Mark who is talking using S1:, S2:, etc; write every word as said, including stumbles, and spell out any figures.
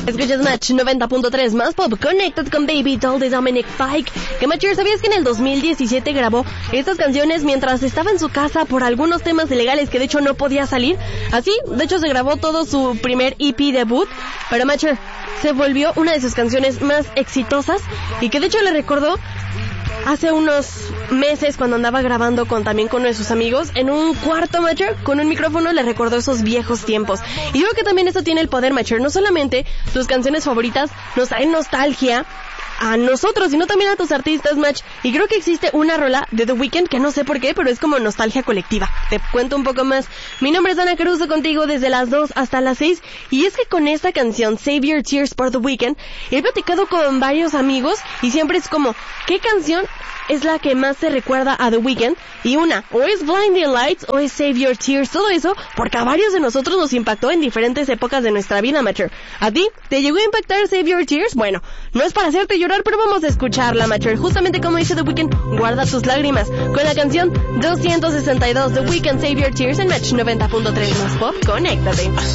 S1: Escuchas Match noventa punto tres más pop. Connected con Baby Doll de Dominic Fike. Que Matcher, ¿sabías que en el dos mil diecisiete grabó estas canciones mientras estaba en su casa por algunos temas ilegales que de hecho no podía salir? Así, de hecho se grabó todo su primer E P debut. Pero Matcher se volvió una de sus canciones más exitosas y que de hecho le recordó hace unos meses cuando andaba grabando con también con uno de sus amigos en un cuarto, Matcher, con un micrófono, le recordó esos viejos tiempos. Y yo creo que también esto tiene el poder, Matcher, no solamente tus canciones favoritas nos traen nostalgia a nosotros, sino también a tus artistas, Match. Y creo que existe una rola de The Weeknd que no sé por qué, pero es como nostalgia colectiva. Te cuento un poco más. Mi nombre es Ana Caruso, contigo desde las dos hasta las seis. Y es que con esta canción, Save Your Tears por The Weeknd, he platicado con varios amigos y siempre es como, ¿qué canción es la que más te recuerda a The Weeknd? Y una, o es Blinding Lights o es Save Your Tears. Todo eso porque a varios de nosotros nos impactó en diferentes épocas de nuestra vida, Matcher. ¿A ti te llegó a impactar Save Your Tears? Bueno, no es para hacerte llorar, pero vamos a escucharla, Matcher. Justamente como dice The Weeknd, guarda tus lágrimas con la canción doscientos sesenta y dos, The Weeknd, Save Your Tears en Match noventa punto tres más pop. Conéctate.